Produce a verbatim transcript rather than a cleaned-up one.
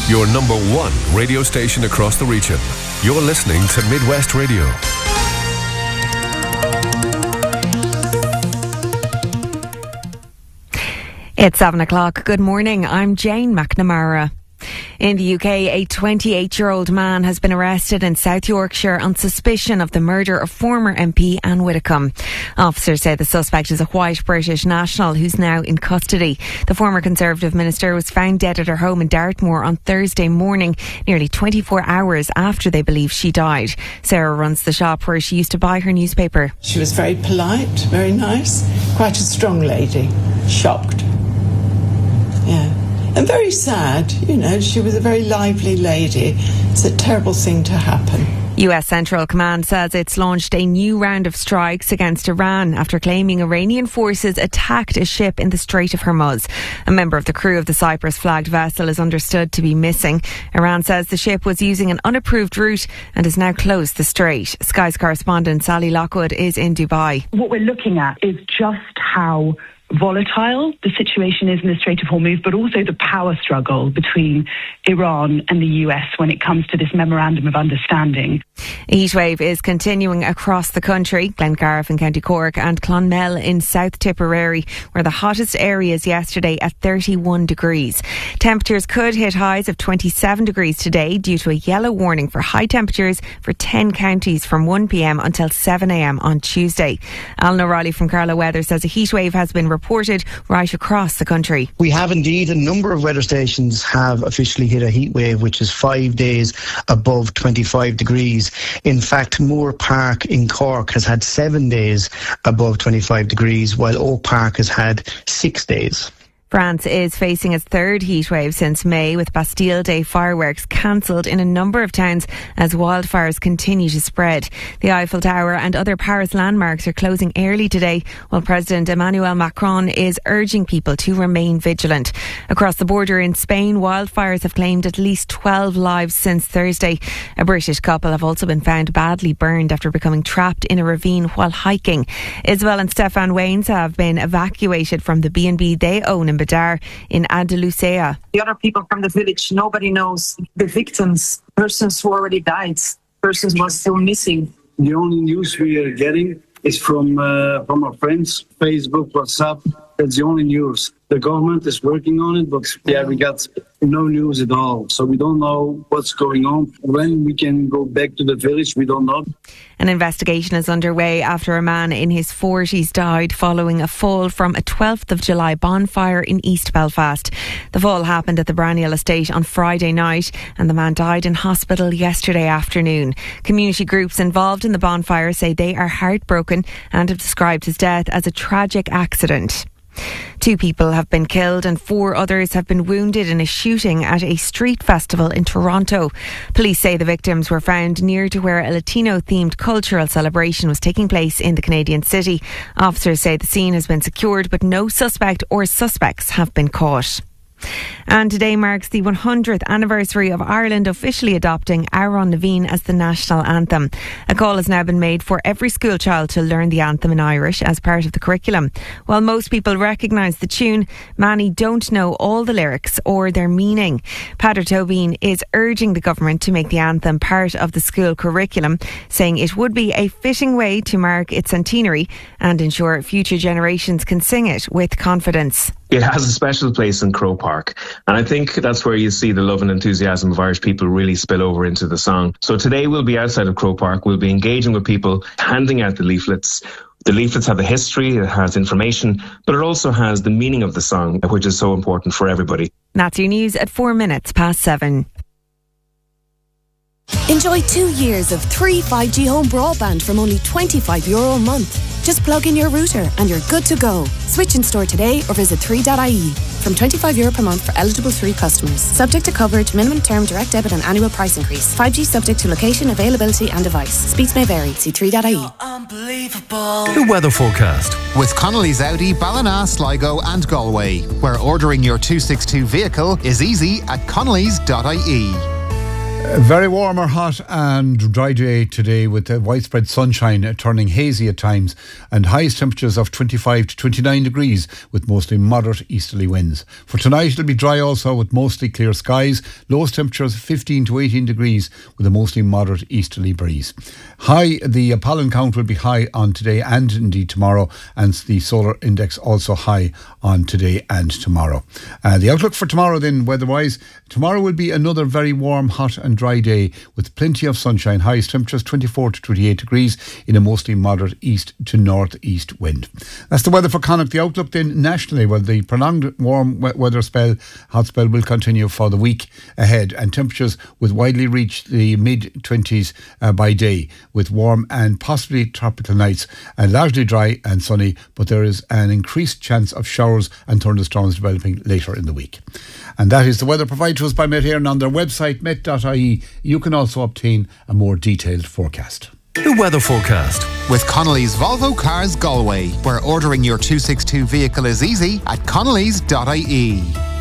your number one radio station across the region. You're listening to Midwest Radio. It's seven o'clock. Good morning. I'm Jane McNamara. In the U K, a twenty-eight-year-old man has been arrested in South Yorkshire on suspicion of the murder of former M P Anne Widdecombe. Officers say the suspect is a white British national who's now in custody. The former Conservative minister was found dead at her home in Dartmoor on Thursday morning, nearly twenty-four hours after they believe she died. Sarah runs the shop where she used to buy her newspaper. She was very polite, very nice, quite a strong lady. Shocked. Yeah. And very sad, you know, she was a very lively lady. It's a terrible thing to happen. U S Central Command says it's launched a new round of strikes against Iran after claiming Iranian forces attacked a ship in the Strait of Hormuz. A member of the crew of the Cyprus-flagged vessel is understood to be missing. Iran says the ship was using an unapproved route and has now closed the strait. Sky's correspondent Sally Lockwood is in Dubai. What we're looking at is just how volatile the situation is in the Strait of Hormuz, but also the power struggle between Iran and the U S when it comes to this memorandum of understanding. A heatwave is continuing across the country. Glengarriff in County Cork and Clonmel in South Tipperary were the hottest areas yesterday at thirty-one degrees. Temperatures could hit highs of twenty-seven degrees today due to a yellow warning for high temperatures for ten counties from one p.m. until seven a.m. on Tuesday. Alan O'Reilly from Carlow Weather says a heatwave has been reported right across the country. We have indeed. A number of weather stations have officially hit a heat wave, which is five days above twenty-five degrees. In fact, Moore Park in Cork has had seven days above twenty-five degrees, while Oak Park has had six days. France is facing its third heatwave since May, with Bastille Day fireworks cancelled in a number of towns as wildfires continue to spread. The Eiffel Tower and other Paris landmarks are closing early today, while President Emmanuel Macron is urging people to remain vigilant. Across the border in Spain, wildfires have claimed at least twelve lives since Thursday. A British couple have also been found badly burned after becoming trapped in a ravine while hiking. Isabel and Stefan Waynes have been evacuated from the B and B they own in Badar in Andalusia. The other people from the village, nobody knows the victims, persons who already died, persons who are still missing. The only news we are getting is from uh, from our friends, Facebook, WhatsApp. That's the only news. The government is working on it, but yeah, we got no news at all. So we don't know what's going on. When we can go back to the village, we don't know. An investigation is underway after a man in his forties died following a fall from a twelfth of July bonfire in East Belfast. The fall happened at the Braniel estate on Friday night, and the man died in hospital yesterday afternoon. Community groups involved in the bonfire say they are heartbroken and have described his death as a tragic accident. Two people have been killed and four others have been wounded in a shooting at a street festival in Toronto. Police say the victims were found near to where a Latino-themed cultural celebration was taking place in the Canadian city. Officers say the scene has been secured, but no suspect or suspects have been caught. And today marks the one hundredth anniversary of Ireland officially adopting Amhrán na Bhín as the national anthem. A call has now been made for every school child to learn the anthem in Irish as part of the curriculum. While most people recognise the tune, many don't know all the lyrics or their meaning. Peadar Tóibín is urging the government to make the anthem part of the school curriculum, saying it would be a fitting way to mark its centenary and ensure future generations can sing it with confidence. It has a special place in Croke Park, and I think that's where you see the love and enthusiasm of Irish people really spill over into the song. So today we'll be outside of Croke Park, we'll be engaging with people, handing out the leaflets. The leaflets have the history, it has information, but it also has the meaning of the song, which is so important for everybody. That's your news at four minutes past seven. Enjoy two years of three five G home broadband from only twenty-five euro a month. Just plug in your router and you're good to go. Switch in store today or visit three dot I E. From twenty-five euro per month for eligible three customers. Subject to coverage, minimum term, direct debit and annual price increase. five G subject to location, availability and device. Speeds may vary. See three dot I E. The weather forecast with Connolly's Audi, Ballina, Sligo and Galway, where ordering your two sixty-two vehicle is easy at connellys dot I E. A very warm or hot and dry day today with uh, widespread sunshine uh, turning hazy at times and highest temperatures of twenty-five to twenty-nine degrees with mostly moderate easterly winds. For tonight it'll be dry also with mostly clear skies, lowest temperatures fifteen to eighteen degrees with a mostly moderate easterly breeze. High, the uh, pollen count will be high on today and indeed tomorrow, and the solar index also high on today and tomorrow. Uh, the outlook for tomorrow then, weather-wise, tomorrow will be another very warm, hot and dry day with plenty of sunshine. Highest temperatures twenty-four to twenty-eight degrees in a mostly moderate east to northeast wind. That's the weather for Connacht. The outlook then nationally, well, the prolonged warm weather spell, hot spell will continue for the week ahead, and temperatures will widely reach the mid twenties uh, by day with warm and possibly tropical nights, and largely dry and sunny, but there is an increased chance of showers and thunderstorms developing later in the week. And that is the weather provided to us by Met Éireann on their website met dot I E. You can also obtain a more detailed forecast. The weather forecast with Connolly's Volvo Cars Galway, where ordering your two sixty-two vehicle is easy at connellys dot I E.